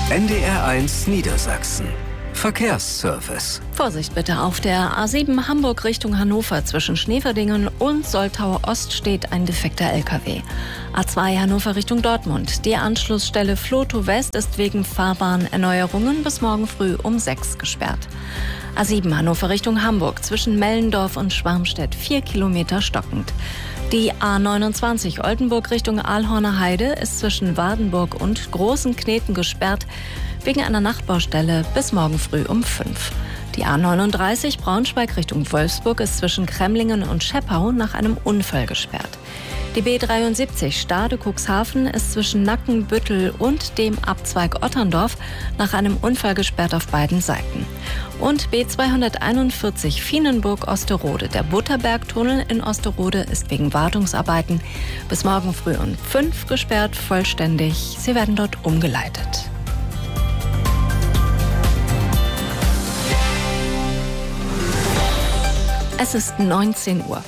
NDR1 Niedersachsen. Verkehrsservice. Vorsicht bitte, auf der A7 Hamburg Richtung Hannover zwischen Schneeverdingen und Soltau Ost steht ein defekter LKW. A2 Hannover Richtung Dortmund. Die Anschlussstelle Floto West ist wegen Fahrbahnerneuerungen bis morgen früh um 6 gesperrt. A7 Hannover Richtung Hamburg zwischen Mellendorf und Schwarmstedt 4 Kilometer stockend. Die A29 Oldenburg Richtung Aalhorner Heide ist zwischen Wardenburg und Großen Kneten gesperrt wegen einer Nachbaustelle bis morgen früh um 5. Die A39 Braunschweig Richtung Wolfsburg ist zwischen Kremlingen und Scheppau nach einem Unfall gesperrt. Die B73 Stade-Cuxhaven ist zwischen Nackenbüttel und dem Abzweig Otterndorf nach einem Unfall gesperrt auf beiden Seiten. Und B241 Fienenburg-Osterode. Der Butterbergtunnel in Osterode ist wegen Wartungsarbeiten bis morgen früh um 5 gesperrt, vollständig. Sie werden dort umgeleitet. Es ist 19 Uhr.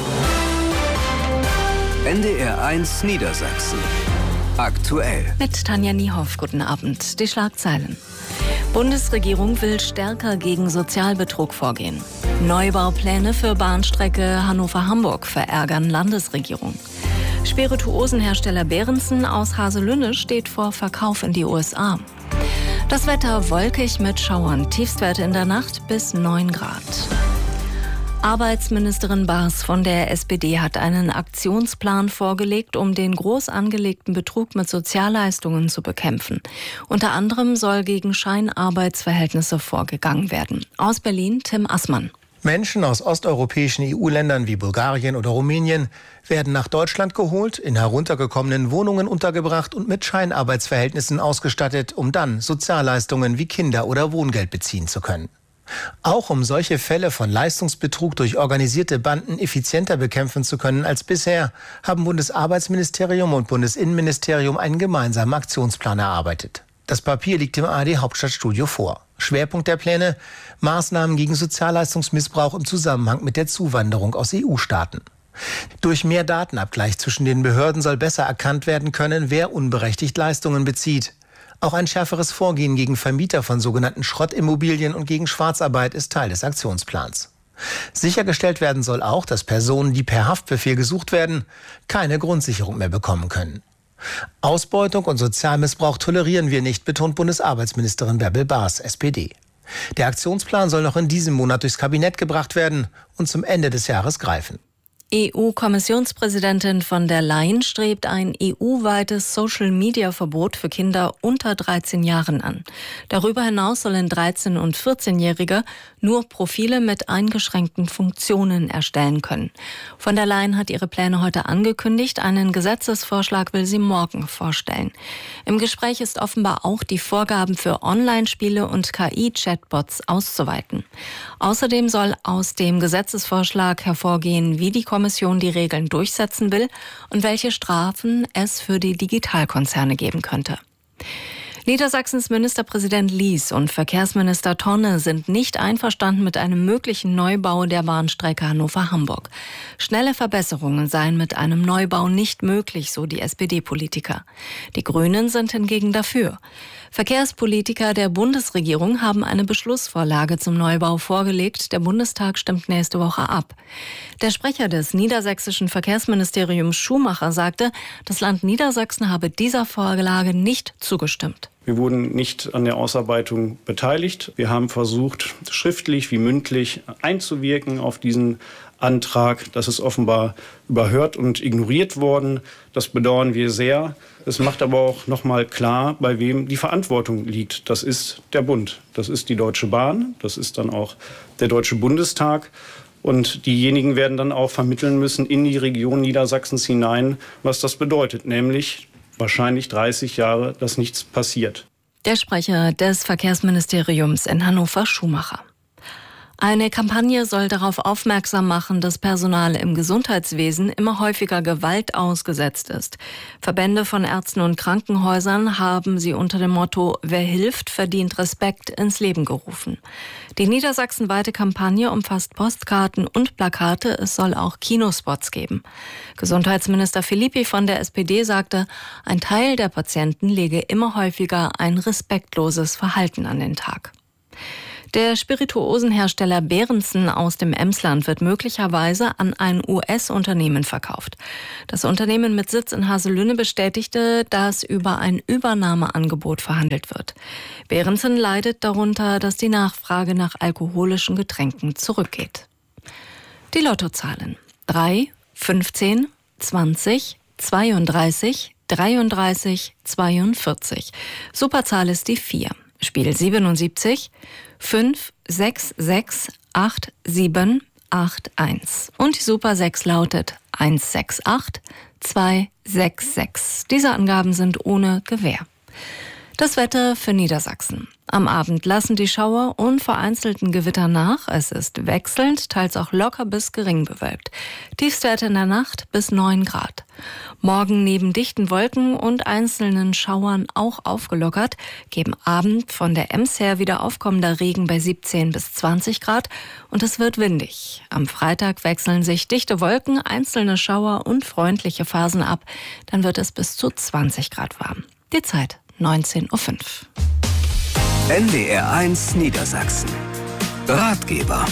NDR1 Niedersachsen. Aktuell. Mit Tanja Niehoff, guten Abend. Die Schlagzeilen. Bundesregierung will stärker gegen Sozialbetrug vorgehen. Neubaupläne für Bahnstrecke Hannover-Hamburg verärgern Landesregierung. Spirituosenhersteller Behrensen aus Haselünne steht vor Verkauf in die USA. Das Wetter wolkig mit Schauern, Tiefstwerte in der Nacht bis 9 Grad. Arbeitsministerin Baas von der SPD hat einen Aktionsplan vorgelegt, um den groß angelegten Betrug mit Sozialleistungen zu bekämpfen. Unter anderem soll gegen Scheinarbeitsverhältnisse vorgegangen werden. Aus Berlin Tim Assmann. Menschen aus osteuropäischen EU-Ländern wie Bulgarien oder Rumänien werden nach Deutschland geholt, in heruntergekommenen Wohnungen untergebracht und mit Scheinarbeitsverhältnissen ausgestattet, um dann Sozialleistungen wie Kinder- oder Wohngeld beziehen zu können. Auch um solche Fälle von Leistungsbetrug durch organisierte Banden effizienter bekämpfen zu können als bisher, haben Bundesarbeitsministerium und Bundesinnenministerium einen gemeinsamen Aktionsplan erarbeitet. Das Papier liegt im ARD-Hauptstadtstudio vor. Schwerpunkt der Pläne: Maßnahmen gegen Sozialleistungsmissbrauch im Zusammenhang mit der Zuwanderung aus EU-Staaten. Durch mehr Datenabgleich zwischen den Behörden soll besser erkannt werden können, wer unberechtigt Leistungen bezieht. Auch ein schärferes Vorgehen gegen Vermieter von sogenannten Schrottimmobilien und gegen Schwarzarbeit ist Teil des Aktionsplans. Sichergestellt werden soll auch, dass Personen, die per Haftbefehl gesucht werden, keine Grundsicherung mehr bekommen können. Ausbeutung und Sozialmissbrauch tolerieren wir nicht, betont Bundesarbeitsministerin Bärbel Baas, SPD. Der Aktionsplan soll noch in diesem Monat durchs Kabinett gebracht werden und zum Ende des Jahres greifen. EU-Kommissionspräsidentin von der Leyen strebt ein EU-weites Social-Media-Verbot für Kinder unter 13 Jahren an. Darüber hinaus sollen 13- und 14-Jährige nur Profile mit eingeschränkten Funktionen erstellen können. Von der Leyen hat ihre Pläne heute angekündigt. Einen Gesetzesvorschlag will sie morgen vorstellen. Im Gespräch ist offenbar auch die Vorgaben für Online-Spiele und KI-Chatbots auszuweiten. Außerdem soll aus dem Gesetzesvorschlag hervorgehen, wie die Kommission die Regeln durchsetzen will und welche Strafen es für die Digitalkonzerne geben könnte. Niedersachsens Ministerpräsident Lies und Verkehrsminister Tonne sind nicht einverstanden mit einem möglichen Neubau der Bahnstrecke Hannover-Hamburg. Schnelle Verbesserungen seien mit einem Neubau nicht möglich, so die SPD-Politiker. Die Grünen sind hingegen dafür. Verkehrspolitiker der Bundesregierung haben eine Beschlussvorlage zum Neubau vorgelegt. Der Bundestag stimmt nächste Woche ab. Der Sprecher des niedersächsischen Verkehrsministeriums Schumacher sagte, das Land Niedersachsen habe dieser Vorlage nicht zugestimmt. Wir wurden nicht an der Ausarbeitung beteiligt. Wir haben versucht, schriftlich wie mündlich einzuwirken auf diesen Antrag. Das ist offenbar überhört und ignoriert worden. Das bedauern wir sehr. Es macht aber auch noch mal klar, bei wem die Verantwortung liegt. Das ist der Bund, das ist die Deutsche Bahn, das ist dann auch der Deutsche Bundestag. Und diejenigen werden dann auch vermitteln müssen in die Region Niedersachsens hinein, was das bedeutet, nämlich wahrscheinlich 30 Jahre, dass nichts passiert. Der Sprecher des Verkehrsministeriums in Hannover, Schumacher. Eine Kampagne soll darauf aufmerksam machen, dass Personal im Gesundheitswesen immer häufiger Gewalt ausgesetzt ist. Verbände von Ärzten und Krankenhäusern haben sie unter dem Motto „Wer hilft, verdient Respekt" ins Leben gerufen. Die niedersachsenweite Kampagne umfasst Postkarten und Plakate, es soll auch Kinospots geben. Gesundheitsminister Philippi von der SPD sagte, ein Teil der Patienten lege immer häufiger ein respektloses Verhalten an den Tag. Der Spirituosenhersteller Behrensen aus dem Emsland wird möglicherweise an ein US-Unternehmen verkauft. Das Unternehmen mit Sitz in Haselünne bestätigte, dass über ein Übernahmeangebot verhandelt wird. Behrensen leidet darunter, dass die Nachfrage nach alkoholischen Getränken zurückgeht. Die Lottozahlen: 3, 15, 20, 32, 33, 42. Superzahl ist die 4. Spiel 77, 5, 6, 6, 8, 7, 8, 1. Und die Super 6 lautet 1, 6, 8, 2, 6, 6. Diese Angaben sind ohne Gewähr. Das Wetter für Niedersachsen. Am Abend lassen die Schauer und vereinzelten Gewitter nach. Es ist wechselnd, teils auch locker bis gering bewölkt. Tiefstwerte in der Nacht bis 9 Grad. Morgen neben dichten Wolken und einzelnen Schauern auch aufgelockert, geben Abend von der Ems her wieder aufkommender Regen bei 17 bis 20 Grad und es wird windig. Am Freitag wechseln sich dichte Wolken, einzelne Schauer und freundliche Phasen ab. Dann wird es bis zu 20 Grad warm. Die Zeit 19:05 Uhr. NDR1 Niedersachsen. Ratgeber.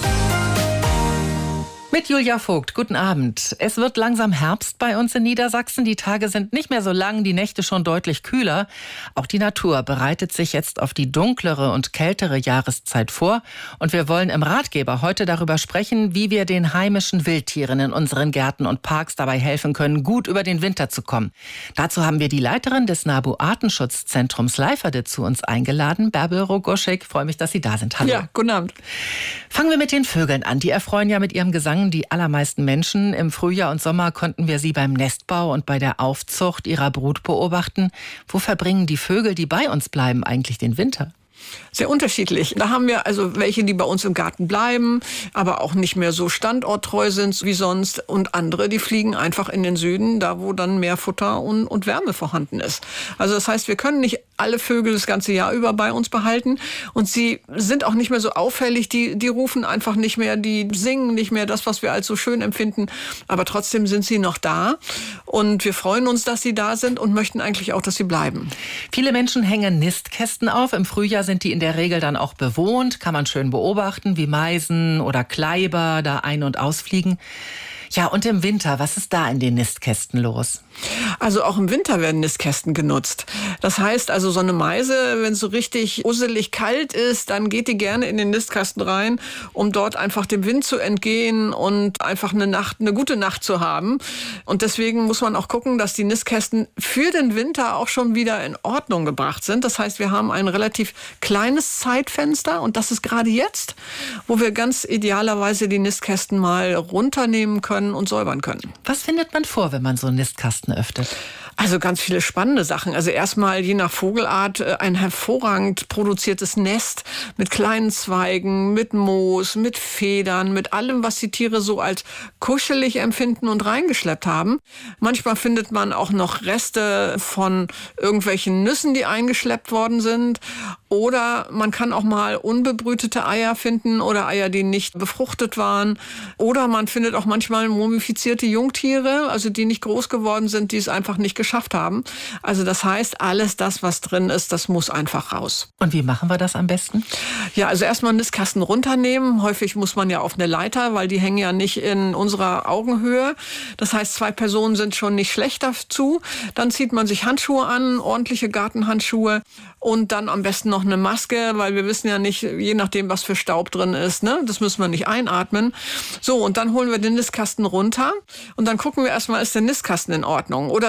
Mit Julia Vogt, guten Abend. Es wird langsam Herbst bei uns in Niedersachsen. Die Tage sind nicht mehr so lang, die Nächte schon deutlich kühler. Auch die Natur bereitet sich jetzt auf die dunklere und kältere Jahreszeit vor. Und wir wollen im Ratgeber heute darüber sprechen, wie wir den heimischen Wildtieren in unseren Gärten und Parks dabei helfen können, gut über den Winter zu kommen. Dazu haben wir die Leiterin des NABU Artenschutzzentrums Leiferde zu uns eingeladen, Bärbel Rogoschek. Ich freue mich, dass Sie da sind. Hallo. Ja, guten Abend. Fangen wir mit den Vögeln an. Die erfreuen ja mit ihrem Gesang die allermeisten Menschen. Im Frühjahr und Sommer konnten wir sie beim Nestbau und bei der Aufzucht ihrer Brut beobachten. Wo verbringen die Vögel, die bei uns bleiben, eigentlich den Winter? Sehr unterschiedlich. Da haben wir also welche, die bei uns im Garten bleiben, aber auch nicht mehr so standorttreu sind wie sonst. Und andere, die fliegen einfach in den Süden, da wo dann mehr Futter und Wärme vorhanden ist. Also das heißt, wir können nicht alle Vögel das ganze Jahr über bei uns behalten. Und sie sind auch nicht mehr so auffällig. Die rufen einfach nicht mehr, die singen nicht mehr das, was wir als so schön empfinden. Aber trotzdem sind sie noch da. Und wir freuen uns, dass sie da sind und möchten eigentlich auch, dass sie bleiben. Viele Menschen hängen Nistkästen auf. Im Frühjahr sind die in der Regel dann auch bewohnt, kann man schön beobachten, wie Meisen oder Kleiber da ein- und ausfliegen. Ja, und im Winter, was ist da in den Nistkästen los? Also auch im Winter werden Nistkästen genutzt. Das heißt also, so eine Meise, wenn es so richtig usselig kalt ist, dann geht die gerne in den Nistkasten rein, um dort einfach dem Wind zu entgehen und einfach eine gute Nacht zu haben. Und deswegen muss man auch gucken, dass die Nistkästen für den Winter auch schon wieder in Ordnung gebracht sind. Das heißt, wir haben ein relativ kleines Zeitfenster und das ist gerade jetzt, wo wir ganz idealerweise die Nistkästen mal runternehmen können und säubern können. Was findet man vor, wenn man so einen Nistkasten öffnet? Also ganz viele spannende Sachen. Also erstmal je nach Vogelart ein hervorragend produziertes Nest mit kleinen Zweigen, mit Moos, mit Federn, mit allem, was die Tiere so als kuschelig empfinden und reingeschleppt haben. Manchmal findet man auch noch Reste von irgendwelchen Nüssen, die eingeschleppt worden sind. Oder man kann auch mal unbebrütete Eier finden oder Eier, die nicht befruchtet waren. Oder man findet auch manchmal mumifizierte Jungtiere, also die nicht groß geworden sind, die es einfach nicht geschafft haben. Also das heißt, alles das, was drin ist, das muss einfach raus. Und wie machen wir das am besten? Ja, also erstmal einen Nistkasten runternehmen. Häufig muss man ja auf eine Leiter, weil die hängen ja nicht in unserer Augenhöhe. Das heißt, 2 Personen sind schon nicht schlecht dazu. Dann zieht man sich Handschuhe an, ordentliche Gartenhandschuhe. Und dann am besten noch eine Maske, weil wir wissen ja nicht, je nachdem, was für Staub drin ist, ne? Das müssen wir nicht einatmen. So, und dann holen wir den Nistkasten runter und dann gucken wir erstmal, ist der Nistkasten in Ordnung? Oder sind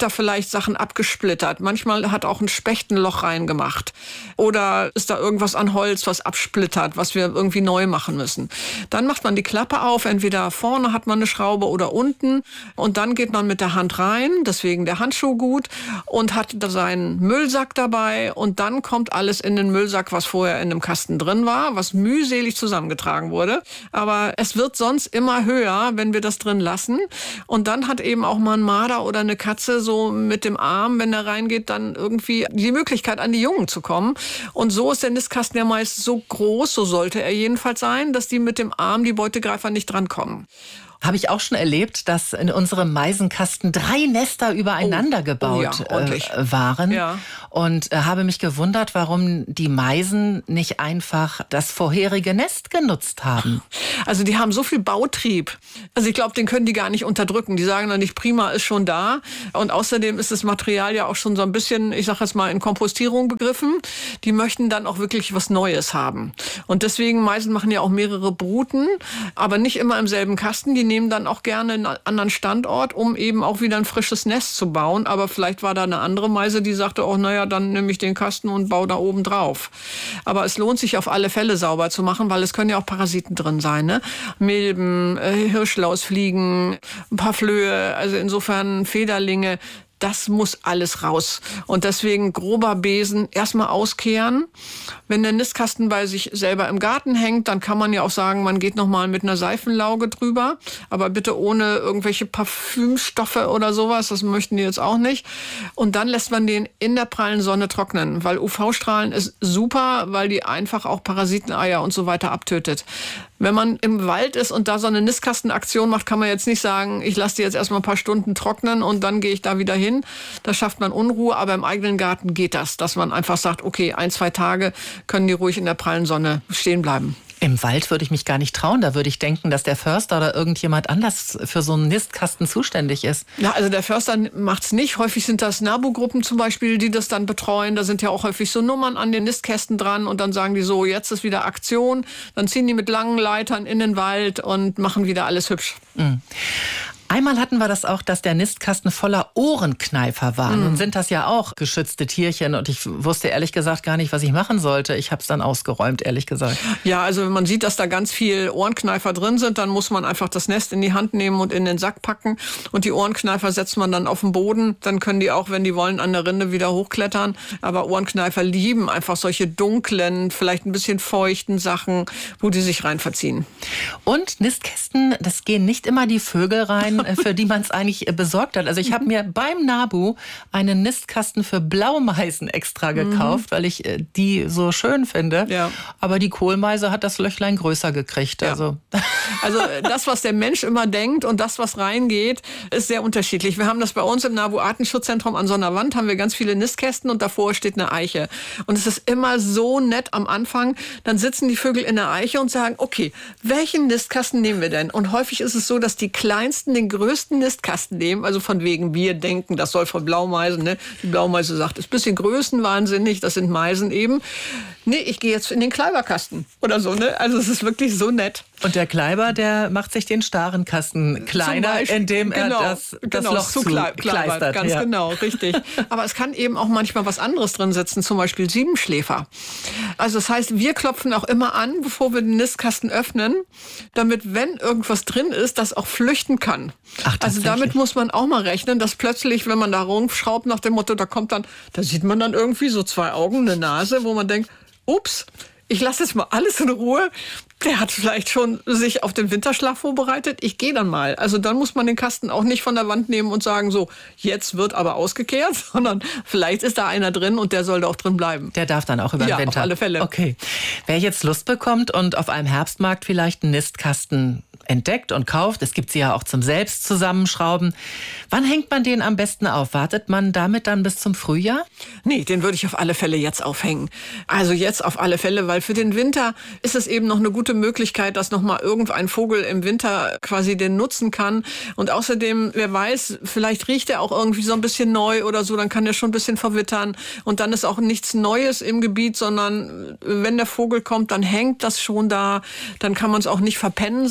da vielleicht Sachen abgesplittert. Manchmal hat auch ein Specht ein Loch reingemacht. Oder ist da irgendwas an Holz, was absplittert, was wir irgendwie neu machen müssen. Dann macht man die Klappe auf, entweder vorne hat man eine Schraube oder unten. Und dann geht man mit der Hand rein, deswegen der Handschuh gut, und hat da seinen Müllsack dabei. Und dann kommt alles in den Müllsack, was vorher in dem Kasten drin war, was mühselig zusammengetragen wurde. Aber es wird sonst immer höher, wenn wir das drin lassen. Und dann hat eben auch mal ein Marder oder eine Katze so mit dem Arm, wenn er reingeht, dann irgendwie die Möglichkeit, an die Jungen zu kommen. Und so ist der Nistkasten ja meist so groß, so sollte er jedenfalls sein, dass die mit dem Arm, die Beutegreifer, nicht drankommen. Habe ich auch schon erlebt, dass in unserem Meisenkasten 3 Nester übereinander gebaut waren. Ja. Und habe mich gewundert, warum die Meisen nicht einfach das vorherige Nest genutzt haben. Also die haben so viel Bautrieb. Also ich glaube, den können die gar nicht unterdrücken. Die sagen dann nicht, prima, ist schon da. Und außerdem ist das Material ja auch schon so ein bisschen, ich sage jetzt mal, in Kompostierung begriffen. Die möchten dann auch wirklich was Neues haben. Und deswegen, Meisen machen ja auch mehrere Bruten, aber nicht immer im selben Kasten. Die nehmen dann auch gerne einen anderen Standort, um eben auch wieder ein frisches Nest zu bauen. Aber vielleicht war da eine andere Meise, die sagte, oh, naja, dann nehme ich den Kasten und baue da oben drauf. Aber es lohnt sich auf alle Fälle sauber zu machen, weil es können ja auch Parasiten drin sein, ne? Milben, Hirschlausfliegen, ein paar Flöhe, also insofern Federlinge. Das muss alles raus. Und deswegen grober Besen erstmal auskehren. Wenn der Nistkasten bei sich selber im Garten hängt, dann kann man ja auch sagen, man geht nochmal mit einer Seifenlauge drüber. Aber bitte ohne irgendwelche Parfümstoffe oder sowas. Das möchten die jetzt auch nicht. Und dann lässt man den in der prallen Sonne trocknen. Weil UV-Strahlen ist super, weil die einfach auch Parasiteneier und so weiter abtötet. Wenn man im Wald ist und da so eine Nistkastenaktion macht, kann man jetzt nicht sagen, ich lasse die jetzt erstmal ein paar Stunden trocknen und dann gehe ich da wieder hin. Da schafft man Unruhe, aber im eigenen Garten geht das, dass man einfach sagt, okay, 1-2 Tage können die ruhig in der prallen Sonne stehen bleiben. Im Wald würde ich mich gar nicht trauen. Da würde ich denken, dass der Förster oder irgendjemand anders für so einen Nistkasten zuständig ist. Ja, also der Förster macht's nicht. Häufig sind das NABU-Gruppen zum Beispiel, die das dann betreuen. Da sind ja auch häufig so Nummern an den Nistkästen dran und dann sagen die so, jetzt ist wieder Aktion. Dann ziehen die mit langen Leitern in den Wald und machen wieder alles hübsch. Mhm. Einmal hatten wir das auch, dass der Nistkasten voller Ohrenkneifer war. Nun sind das ja auch geschützte Tierchen und ich wusste ehrlich gesagt gar nicht, was ich machen sollte. Ich habe es dann ausgeräumt, ehrlich gesagt. Ja, also wenn man sieht, dass da ganz viel Ohrenkneifer drin sind, dann muss man einfach das Nest in die Hand nehmen und in den Sack packen. Und die Ohrenkneifer setzt man dann auf den Boden. Dann können die auch, wenn die wollen, an der Rinde wieder hochklettern. Aber Ohrenkneifer lieben einfach solche dunklen, vielleicht ein bisschen feuchten Sachen, wo die sich rein verziehen. Und Nistkästen, das gehen nicht immer die Vögel rein, für die man es eigentlich besorgt hat. Also ich habe mir beim NABU einen Nistkasten für Blaumeisen extra gekauft, weil ich die so schön finde. Ja. Aber die Kohlmeise hat das Löchlein größer gekriegt. Ja. Also das, was der Mensch immer denkt und das, was reingeht, ist sehr unterschiedlich. Wir haben das bei uns im NABU Artenschutzzentrum an so einer Wand, haben wir ganz viele Nistkästen und davor steht eine Eiche. Und es ist immer so nett am Anfang, dann sitzen die Vögel in der Eiche und sagen, okay, welchen Nistkasten nehmen wir denn? Und häufig ist es so, dass die Kleinsten den größten Nistkasten nehmen, also von wegen wir denken, das soll von Blaumeisen, ne? Die Blaumeise sagt, ist ein bisschen größenwahnsinnig, das sind Meisen eben. Nee, ich gehe jetzt in den Kleiberkasten oder so, ne? Also es ist wirklich so nett. Und der Kleiber, der macht sich den starren Kasten kleiner, indem er das Loch zukleistert. Ganz genau, richtig. Aber es kann eben auch manchmal was anderes drin sitzen, zum Beispiel Siebenschläfer. Also das heißt, wir klopfen auch immer an, bevor wir den Nistkasten öffnen, damit, wenn irgendwas drin ist, das auch flüchten kann. Ach, also damit muss man auch mal rechnen, dass plötzlich, wenn man da rumschraubt nach dem Motto, da sieht man dann irgendwie so 2 Augen, eine Nase, wo man denkt, ups, ich lasse jetzt mal alles in Ruhe. Der hat vielleicht schon sich auf den Winterschlaf vorbereitet. Ich gehe dann mal. Also dann muss man den Kasten auch nicht von der Wand nehmen und sagen so, jetzt wird aber ausgekehrt, sondern vielleicht ist da einer drin und der soll da auch drin bleiben. Der darf dann auch über den Winter. Auf alle Fälle. Okay. Wer jetzt Lust bekommt und auf einem Herbstmarkt vielleicht einen Nistkasten entdeckt und kauft, es gibt sie ja auch zum selbst zusammenschrauben. Wann hängt man den am besten auf? Wartet man damit dann bis zum Frühjahr? Nee, den würde ich auf alle Fälle jetzt aufhängen. Also jetzt auf alle Fälle, weil für den Winter ist es eben noch eine gute Möglichkeit, dass noch mal irgendein Vogel im Winter quasi den nutzen kann. Und außerdem, wer weiß, vielleicht riecht er auch irgendwie so ein bisschen neu oder so, dann kann er schon ein bisschen verwittern. Und dann ist auch nichts Neues im Gebiet, sondern wenn der Vogel kommt, dann hängt das schon da. Dann kann man es auch nicht verpennen, sage ich jetzt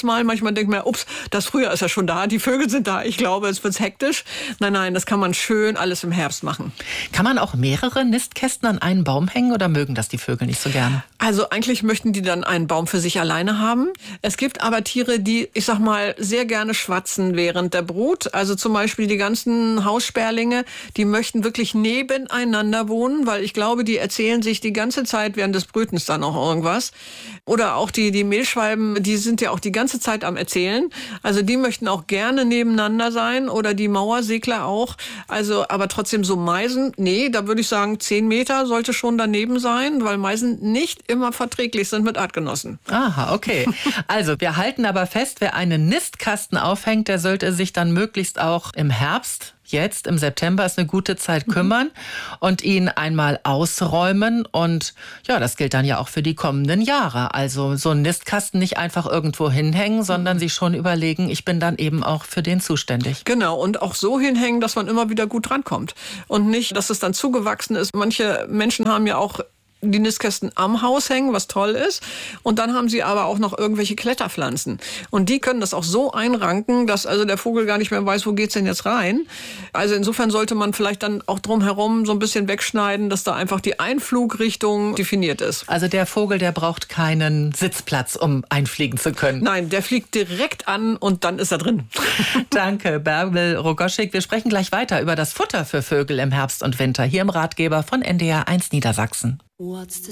jetzt mal. Manchmal denkt man, ups, das Frühjahr ist ja schon da, die Vögel sind da. Ich glaube, es wird hektisch. Nein, das kann man schön alles im Herbst machen. Kann man auch mehrere Nistkästen an einen Baum hängen oder mögen das die Vögel nicht so gerne? Also eigentlich möchten die dann einen Baum für sich alleine haben. Es gibt aber Tiere, die, ich sag mal, sehr gerne schwatzen während der Brut. Also zum Beispiel die ganzen Haussperlinge, die möchten wirklich nebeneinander wohnen, weil ich glaube, die erzählen sich die ganze Zeit während des Brütens dann auch irgendwas. Oder auch die Mehlschwalben, die sind ja auch die ganze Zeit am Erzählen. Also die möchten auch gerne nebeneinander sein oder die Mauersegler auch. Also aber trotzdem so Meisen, nee, da würde ich sagen 10 Meter sollte schon daneben sein, weil Meisen nicht immer verträglich sind mit Artgenossen. Aha, okay. Also wir halten aber fest, wer einen Nistkasten aufhängt, der sollte sich dann möglichst auch im Herbst, jetzt im September ist eine gute Zeit, kümmern und ihn einmal ausräumen. Und ja, das gilt dann ja auch für die kommenden Jahre. Also so einen Nistkasten nicht einfach irgendwo hinhängen, sondern sich schon überlegen, ich bin dann eben auch für den zuständig. Genau, und auch so hinhängen, dass man immer wieder gut drankommt. Und nicht, dass es dann zugewachsen ist. Manche Menschen haben ja auch die Nistkästen am Haus hängen, was toll ist. Und dann haben sie aber auch noch irgendwelche Kletterpflanzen. Und die können das auch so einranken, dass also der Vogel gar nicht mehr weiß, wo geht's denn jetzt rein. Also insofern sollte man vielleicht dann auch drumherum so ein bisschen wegschneiden, dass da einfach die Einflugrichtung definiert ist. Also der Vogel, der braucht keinen Sitzplatz, um einfliegen zu können. Nein, der fliegt direkt an und dann ist er drin. Danke, Bärbel Rogoschik. Wir sprechen gleich weiter über das Futter für Vögel im Herbst und Winter hier im Ratgeber von NDR 1 Niedersachsen. What's the